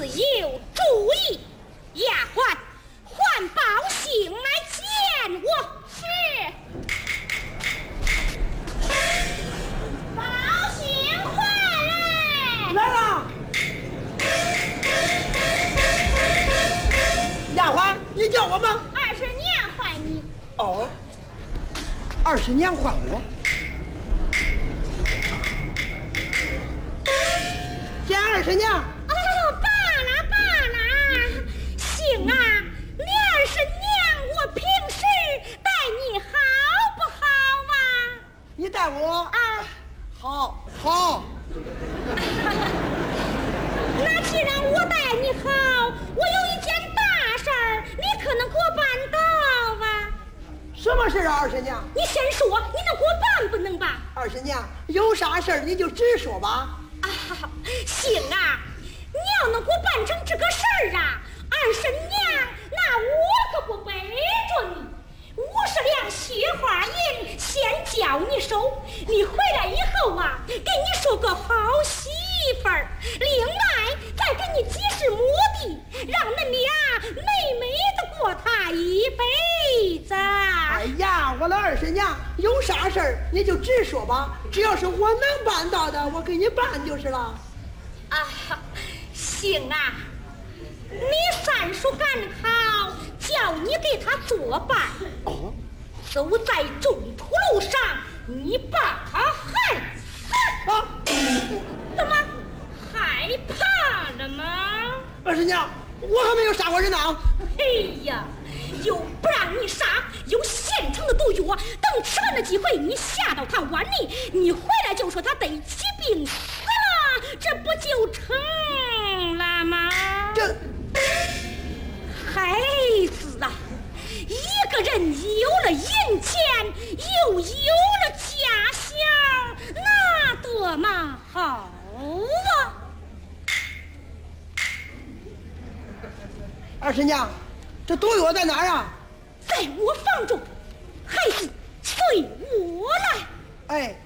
自有主意。丫鬟，唤宝醒来见我。是。宝醒唤来。 来了。丫鬟，你叫我吗 ？20年唤你。 哦，20年唤我。见20娘。 罢了，醒啊！你20年，我平时待你好不好啊？ 你待我啊， 好。 那既然我待你好，我有一件大事儿，你可能给我办到啊？ 什么事啊，20娘？ 你先说，你能给我办不能吧 ？20娘，有啥事儿你就直说吧。 行啊，你要能给我办成这个事儿啊，20年，那我可不背着你。50两雪花银先交你手，你回来以后啊，给你说个好媳妇儿，另外再给你几10亩地，让恁俩美美的过他一辈子。 哎呀，我的20娘，有啥事儿你就直说吧，只要是我能办到的，我给你办就是了。 行啊，你3叔赶考，叫你给他作伴。走在中途路上，你把他害死。怎么害怕了吗 ？20娘，我还没有杀过人呢。 哎呀，又不让你杀，有现成的毒药，等吃饭的机会，你吓到他剜你，你回来就说他得疾病死了，这不就成了吗？ 这孩子啊，一个人有了银钱，又有了家乡，那多么好啊 ！20娘，这毒药在哪儿啊？ 在我房中，孩子随我来。 哎。